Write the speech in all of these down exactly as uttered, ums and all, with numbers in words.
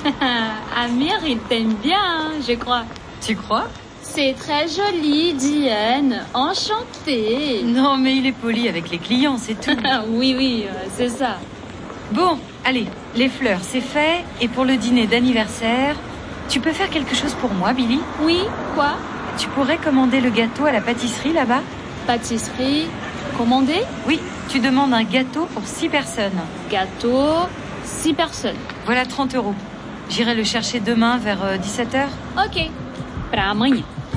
Amir, il t'aime bien, hein, je crois. Tu crois? C'est très joli, Diane. Enchantée. Non, mais il est poli avec les clients, c'est tout. Oui, oui, euh, c'est ça. Bon, allez, les fleurs, c'est fait. Et pour le dîner d'anniversaire, tu peux faire quelque chose pour moi, Billy? Oui, quoi? Tu pourrais commander le gâteau à la pâtisserie, là-bas? Pâtisserie, commander? Oui, tu demandes un gâteau pour six personnes. Gâteau, six personnes. Voilà trente euros. J'irai le chercher demain vers euh, dix-sept heures. Ok, pra amanhã.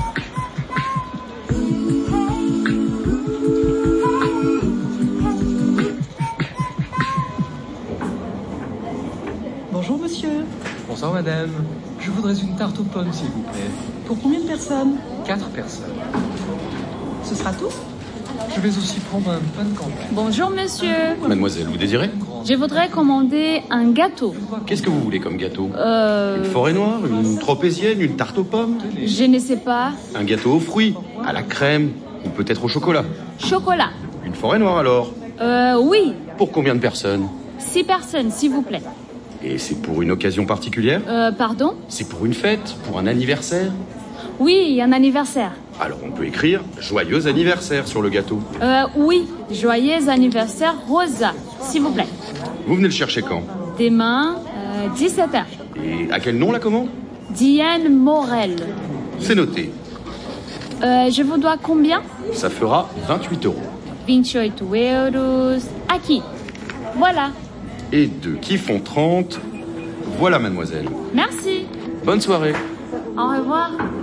Bonjour monsieur. Bonsoir madame. Je voudrais une tarte aux pommes s'il vous plaît. Pour combien de personnes? Quatre personnes. Ce sera tout? Je vais aussi prendre un pain de campagne. Bonjour monsieur. Mademoiselle, vous désirez? Je voudrais commander un gâteau. Qu'est-ce que vous voulez comme gâteau? Euh... Une forêt noire, une tropézienne, une tarte aux pommes? Je ne sais pas. Un gâteau aux fruits, à la crème, ou peut-être au chocolat? Chocolat. Une forêt noire alors? Euh, oui. Pour combien de personnes? Six personnes, s'il vous plaît. Et c'est pour une occasion particulière? Euh, pardon? C'est pour une fête? Pour un anniversaire? Oui, un anniversaire. Alors on peut écrire « Joyeux anniversaire » sur le gâteau. Euh, oui. Joyeux anniversaire, Rosa, s'il vous plaît. Vous venez le chercher quand? Demain, euh, dix-sept heures. Et à quel nom la commande? Diane Morel. C'est noté. Euh, je vous dois combien? Ça fera vingt-huit euros. vingt-huit euros. Aqui. Voilà. Et deux qui font trente. Voilà mademoiselle. Merci. Bonne soirée. Au revoir.